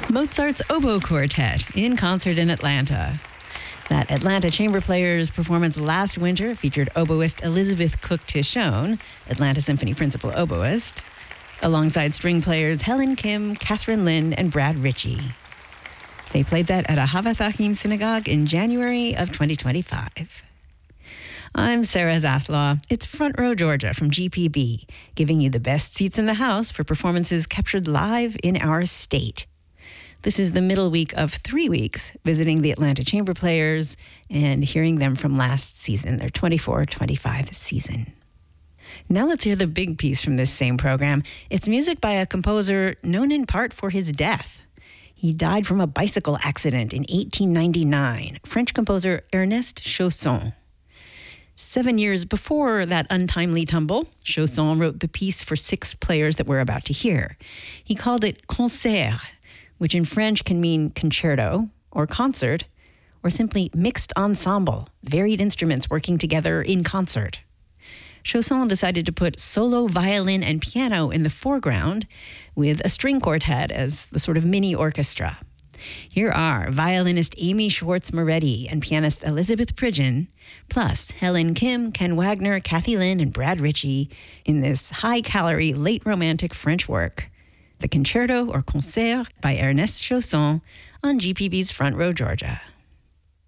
Mozart's Oboe Quartet in concert in Atlanta. That Atlanta Chamber Players performance last winter featured oboist Elizabeth Cook Tishon, Atlanta Symphony principal oboist, alongside string players Helen Kim, Catherine Lin, and Brad Ritchie. They played that at a Havathahim synagogue in January of 2025. I'm Sarah Zaslaw. It's Front Row Georgia from GPB, giving you the best seats in the house for performances captured live in our state. This is the middle week of 3 weeks, visiting the Atlanta Chamber Players and hearing them from last season, their 24-25 season. Now let's hear the big piece from this same program. It's music by a composer known in part for his death. He died from a bicycle accident in 1899, French composer Ernest Chausson. 7 years before that untimely tumble, Chausson wrote the piece for 6 players that we're about to hear. He called it Concert, which in French can mean concerto or concert, or simply mixed ensemble, varied instruments working together in concert. Chausson decided to put solo violin and piano in the foreground with a string quartet as the sort of mini orchestra. Here are violinist Amy Schwartz-Moretti and pianist Elizabeth Pridgeon, plus Helen Kim, Ken Wagner, Kathy Lin, and Brad Ritchie in this high-calorie, late romantic French work, The Concerto or Concert by Ernest Chausson on GPB's Front Row Georgia.